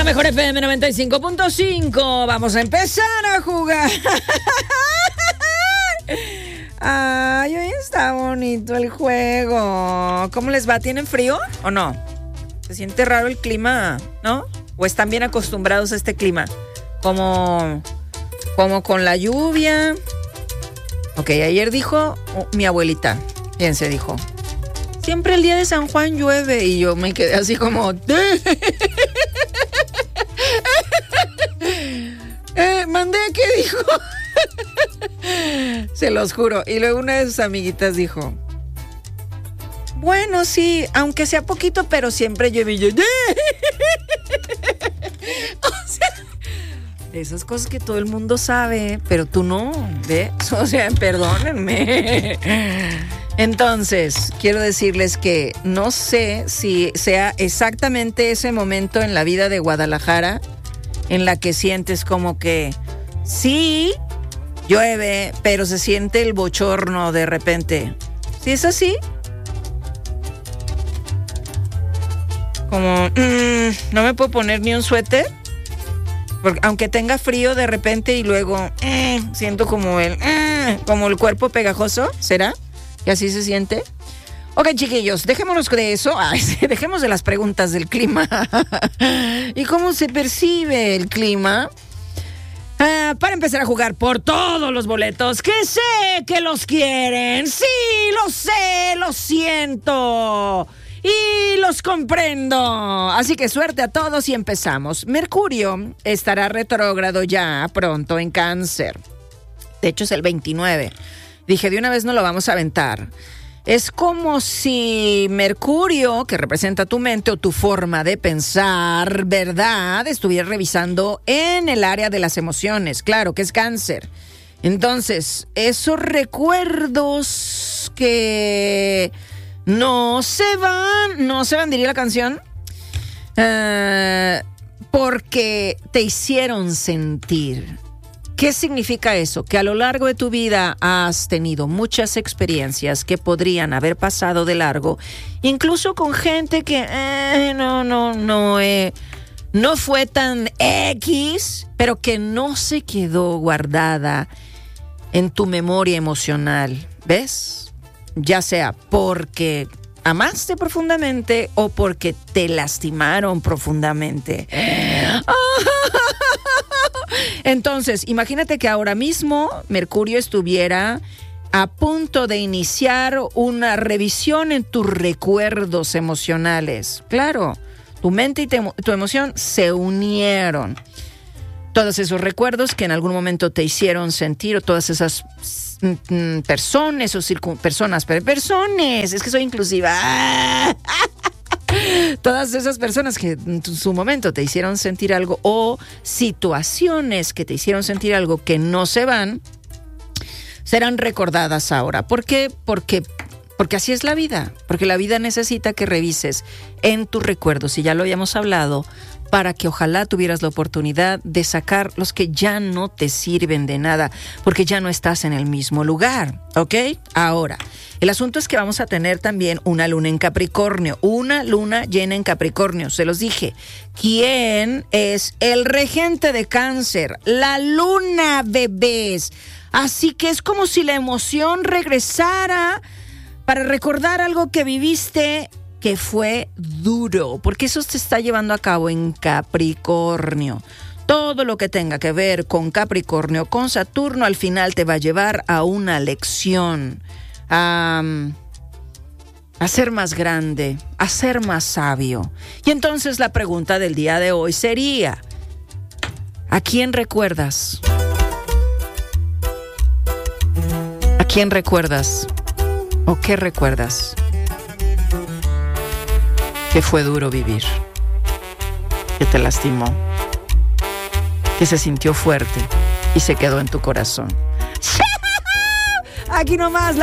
Mejor FM 95.5. Vamos a empezar a jugar. Ay, hoy está bonito el juego. ¿Cómo les va? ¿Tienen frío o no? ¿Se siente raro el clima, no? ¿O están bien acostumbrados a este clima? Como con la lluvia. Ok, ayer dijo mi abuelita. Fíjense, dijo: siempre el día de San Juan llueve. Y yo me quedé así como... mandé, ¿qué dijo? Se los juro. Y luego una de sus amiguitas dijo: bueno, sí, aunque sea poquito, pero siempre llueve. Y yo... o sea, esas cosas que todo el mundo sabe, pero tú no, ¿ves? O sea, perdónenme. Entonces, quiero decirles que no sé si sea exactamente ese momento en la vida de Guadalajara en la que sientes como que sí, llueve, pero se siente el bochorno de repente. ¿Sí es así? Como, no me puedo poner ni un suéter, porque aunque tenga frío de repente y luego siento como el cuerpo pegajoso, ¿será? ¿Y así se siente? Ok, chiquillos, dejémonos de eso. Dejemos de las preguntas del clima. ¿Y cómo se percibe el clima? Para empezar a jugar por todos los boletos, que sé que los quieren. Sí, lo sé, lo siento. Y los comprendo. Así que suerte a todos y empezamos. Mercurio estará retrógrado ya pronto en Cáncer. De hecho es el 29. Dije, de una vez no lo vamos a aventar. Es como si Mercurio, que representa tu mente o tu forma de pensar, ¿verdad?, estuviera revisando en el área de las emociones. Claro, que es Cáncer. Entonces, esos recuerdos que no se van, diría la canción, porque te hicieron sentir. ¿Qué significa eso? Que a lo largo de tu vida has tenido muchas experiencias que podrían haber pasado de largo, incluso con gente que no fue tan X, pero que no se quedó guardada en tu memoria emocional, ¿ves? Ya sea porque amaste profundamente o porque te lastimaron profundamente. Entonces, imagínate que ahora mismo Mercurio estuviera a punto de iniciar una revisión en tus recuerdos emocionales. Claro, tu mente y tu emoción se unieron. Todos esos recuerdos que en algún momento te hicieron sentir, o todas esas personas, es que soy inclusiva. Todas esas personas que en su momento te hicieron sentir algo, o situaciones que te hicieron sentir algo que no se van, serán recordadas ahora. ¿Por qué? Porque así es la vida. Porque la vida necesita que revises en tus recuerdos, y ya lo habíamos hablado, para que ojalá tuvieras la oportunidad de sacar los que ya no te sirven de nada, porque ya no estás en el mismo lugar, ¿ok? Ahora, el asunto es que vamos a tener también una luna en Capricornio, una luna llena en Capricornio, se los dije. ¿Quién es el regente de Cáncer? La luna, bebés. Así que es como si la emoción regresara para recordar algo que viviste que fue duro, porque eso se está llevando a cabo en Capricornio. Todo lo que tenga que ver con Capricornio, con Saturno, al final te va a llevar a una lección, a ser más grande, a ser más sabio. Y entonces la pregunta del día de hoy sería: ¿a quién recuerdas? ¿A quién recuerdas? ¿O qué recuerdas? Que fue duro vivir, que te lastimó, que se sintió fuerte y se quedó en tu corazón. Aquí nomás.